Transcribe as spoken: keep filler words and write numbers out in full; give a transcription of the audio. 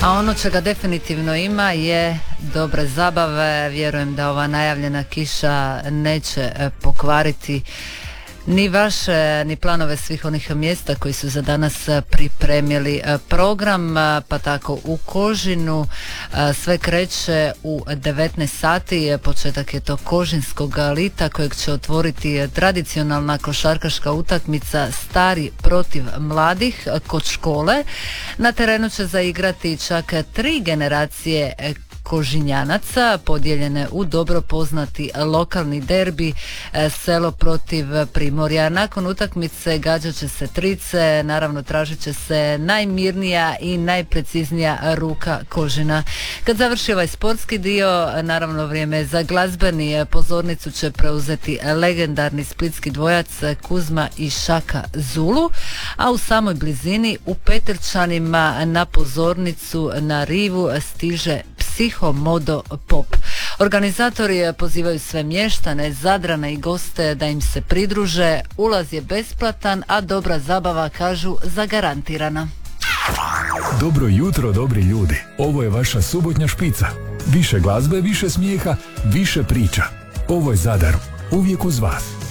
A ono čega definitivno ima je dobre zabave. Vjerujem da ova najavljena kiša neće pokvariti ni vaše, ni planove svih onih mjesta koji su za danas pripremili program, pa tako u Kožinu sve kreće u devetnaest sati, početak je to Kožinskog lita kojeg će otvoriti tradicionalna košarkaška utakmica stari protiv mladih kod škole. Na terenu će zaigrati čak tri generacije Kožinjanaca, podijeljene u dobro poznati lokalni derbi selo protiv Primorja. Nakon utakmice gađat će se trice, naravno tražit će se najmirnija i najpreciznija ruka Kožina. Kad završi ovaj sportski dio, naravno vrijeme za glazbeni, pozornicu će preuzeti legendarni splitski dvojac Kuzma i Šaka Zulu, a u samoj blizini u Petrčanima na pozornicu na rivu stiže Psihomodo Pop. Organizatori pozivaju sve mještane, Zadrane i goste da im se pridruže. Ulaz je besplatan, a dobra zabava, kažu, zagarantirana. Dobro jutro, dobri ljudi. Ovo je vaša subotnja špica. Više glazbe, više smijeha, više priča. Ovo je Zadar. Uvijek uz vas.